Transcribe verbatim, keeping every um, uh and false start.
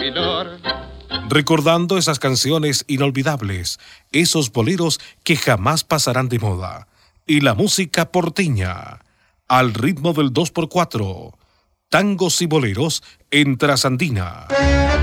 bailar. Recordando esas canciones inolvidables, esos boleros que jamás pasarán de moda. Y la música porteña, al ritmo del dos por cuatro. Tangos y boleros en Trasandina.